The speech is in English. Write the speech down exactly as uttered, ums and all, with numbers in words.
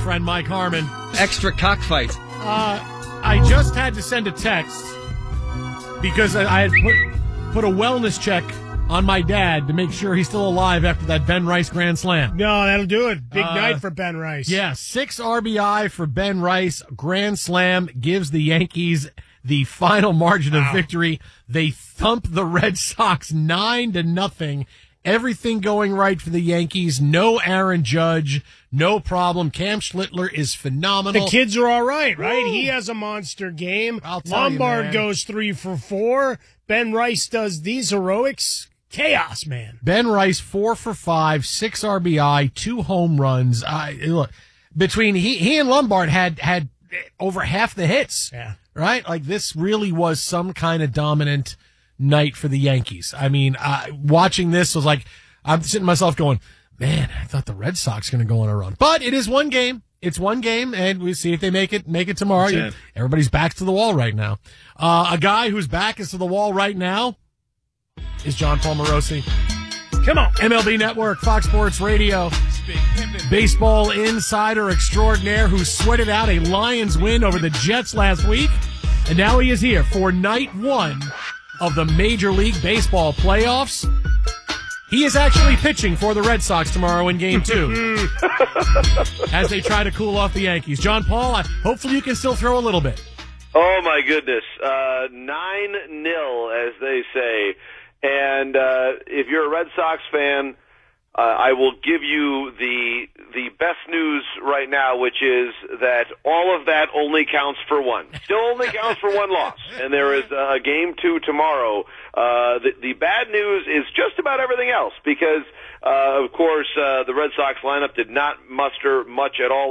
friend Mike Harmon. Extra cockfight. Uh, I just had to send a text because I, I had put, put a wellness check on my dad to make sure he's still alive after that Ben Rice grand slam. No, that'll do it. Big Uh, night for Ben Rice. Yeah, six R B I for Ben Rice. Grand slam gives the Yankees the final margin of Wow. victory. They thump the Red Sox nine to nothing. Everything going right for the Yankees. No Aaron Judge. No problem. Cam Schlittler is phenomenal. The kids are all right, right? Woo. He has a monster game. I'll tell you, Lombard man. goes three for four. Ben Rice does these heroics. Chaos, man. Ben Rice, four for five, six R B I, two home runs. Uh, look, between he, he and Lombard had, had over half the hits. Yeah. Right? Like, this really was some kind of dominant night for the Yankees. I mean, uh, watching this was like, I'm sitting myself going, man, I thought the Red Sox going to go on a run. But it is one game. It's one game, and we'll see if they make it make it tomorrow. That's it. Everybody's back to the wall right now. Uh, a guy whose back is to the wall right now is John Paul Morosi. Come on. M L B Network, Fox Sports Radio, baseball insider extraordinaire who sweated out a Lions win over the Jets last week. And now he is here for night one of the Major League Baseball playoffs. He is actually pitching for the Red Sox tomorrow in game two as they try to cool off the Yankees. John Paul, I, hopefully you can still throw a little bit. Oh, my goodness. Uh, nine nil, as they say. And uh, if you're a Red Sox fan, uh, I will give you the the best news right now, which is that all of that only counts for one. Still only counts for one loss. And there is a game two tomorrow. Uh, the, the bad news is just about everything else because, uh, of course, uh, the Red Sox lineup did not muster much at all